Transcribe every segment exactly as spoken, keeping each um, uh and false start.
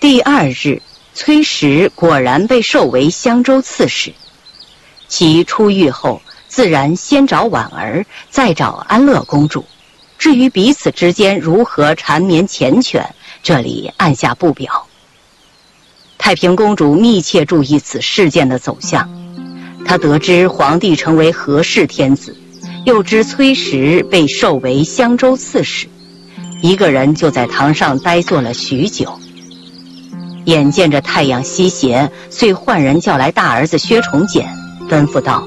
第二日，崔实果然被授为襄州刺史。其出狱后，自然先找婉儿，再找安乐公主。至于彼此之间如何缠绵缱绻，这里按下不表。太平公主密切注意此事件的走向，她得知皇帝成为和氏天子，又知崔实被授为襄州刺史，一个人就在堂上呆坐了许久。眼见着太阳西斜，遂唤人叫来大儿子薛崇简，吩咐道：“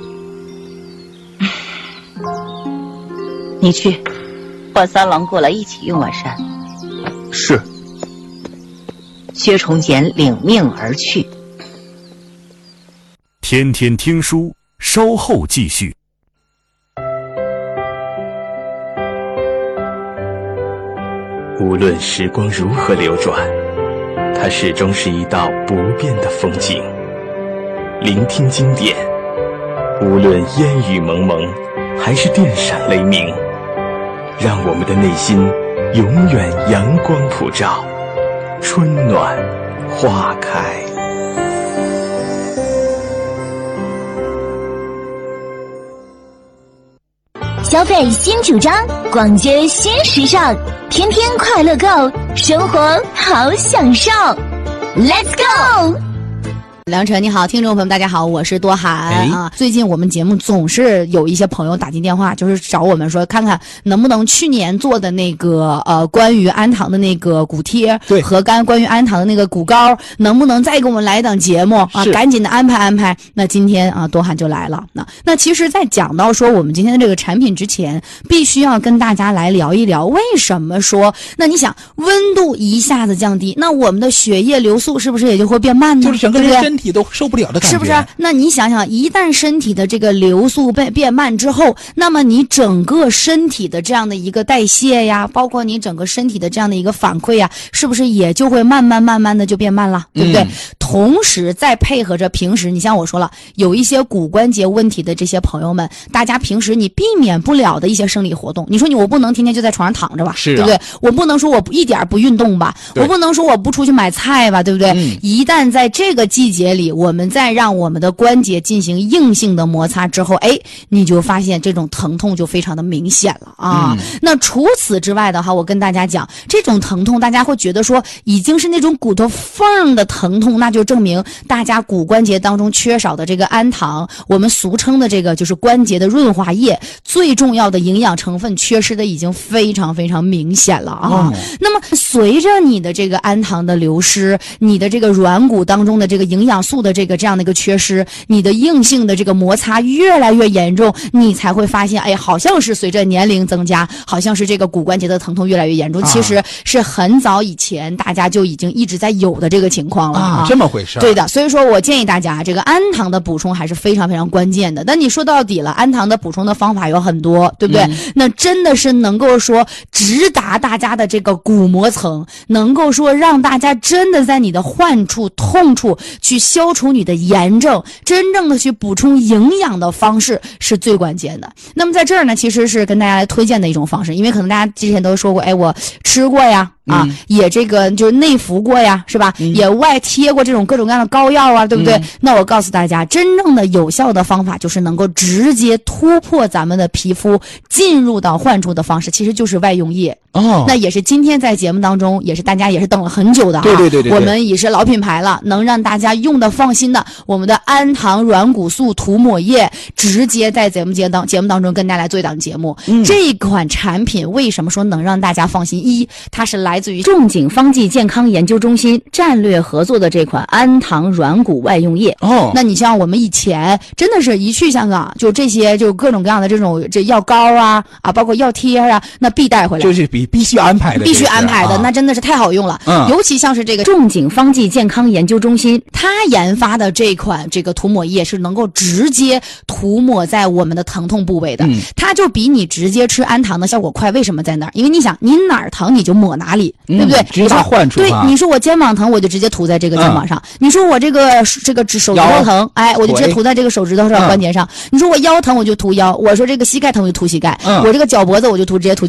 你去唤三郎过来一起用晚膳。” 是。 薛崇简领命而去。 天天听书，稍后继续。 无论时光如何流转，它始终是一道不变的风景。聆听经典，无论烟雨蒙蒙，还是电闪雷鸣，让我们的内心永远阳光普照，春暖花开。 消费新主张，逛街新时尚，天天快乐购，生活好享受。Let's go！ 梁晨你好，听众朋友们大家好，我是多涵、哎、啊。最近我们节目总是有一些朋友打进电话，就是找我们说看看能不能去年做的那个呃关于安堂的那个骨贴， 对， 和干关于安堂的那个骨膏，能不能再给我们来一档节目啊？赶紧的安排安排。那今天啊，多涵就来了。那那其实，在讲到说我们今天的这个产品之前，必须要跟大家来聊一聊，为什么说那你想温度一下子降低，那我们的血液流速是不是也就会变慢呢？ 就是整个人身体都受不了的感觉， 是不是？那你想想，一旦身体的这个流速变变慢之后，那么你整个身体的这样的一个代谢呀，包括你整个身体的这样的一个反馈呀，是不是也就会慢慢慢慢的就变慢了，对不对？嗯、同时再配合着平时，你像我说了，有一些骨关节问题的这些朋友们，大家平时你避免不了的一些生理活动，你说你我不能天天就在床上躺着吧， 是、啊、 对不对？我不能说我一点不运动吧，我不能说我不出去买菜吧，对不对？嗯、一旦在这个季节里，我们再让我们的关节进行硬性的摩擦之后，哎，你就发现这种疼痛就非常的明显了啊。嗯、那除此之外的话，我跟大家讲，这种疼痛大家会觉得说已经是那种骨头缝的疼痛，那就证明大家骨关节当中缺少的这个氨糖，我们俗称的这个就是关节的润滑液，最重要的营养成分缺失的已经非常非常明显了啊。嗯、那么随着你的这个氨糖的流失，你的这个软骨当中的这个营养素的这个这样的一个缺失，你的硬性的这个摩擦越来越严重，你才会发现，哎，好像是随着年龄增加，好像是这个骨关节的疼痛越来越严重。啊、其实是很早以前大家就已经一直在有的这个情况了啊， 啊这么回事。 对的，所以说我建议大家，这个氨糖的补充还是非常非常关键的。但你说到底了，氨糖的补充的方法有很多，对不对？嗯、那真的是能够说直达大家的这个骨膜层，能够说让大家真的在你的患处、痛处去消除你的炎症，真正的去补充营养的方式是最关键的。那么在这儿呢，其实是跟大家来推荐的一种方式，因为可能大家之前都说过，哎，我吃过呀，啊，嗯、也这个就是内服过呀，是吧？嗯、也外贴过这种各种各样的膏药啊，对不对？嗯、那我告诉大家，真正的有效的方法就是能够直接突破咱们的皮肤进入到患处的方式，其实就是外用液。哦，那也是今天在节目当中，也是大家也是等了很久的啊。 对对对 对, 对， 我们也是老品牌了，能让大家用的放心的，我们的氨糖软骨素涂抹液，直接在节目节当节目当中跟大家来做一档节目。嗯，这款产品为什么说能让大家放心？一，它是来自于仲景方剂健康研究中心战略合作的这款氨糖软骨外用液。哦，那你像我们以前真的是一去香港，就这些就各种各样的这种这药膏啊啊，包括药贴啊，那必带回来， 就是比必须安排的， 必须安排的，啊、那真的是太好用了。嗯，尤其像是这个仲景方剂健康研究中心，它研发的这款这个涂抹液是能够直接涂抹在我们的疼痛部位的，嗯、它就比你直接吃氨糖的效果快。为什么在那儿？因为你想，你哪儿疼你就抹哪里，嗯、对不对？ 直达患处。 对，你说我肩膀疼，我就直接涂在这个肩膀上；嗯、你说我这个这个指手指头疼，哎，我就直接涂在这个手指头上关节上；嗯、你说我腰疼，我就涂腰；我说这个膝盖疼，我就涂膝盖；嗯、我这个脚脖子，我就涂直接涂。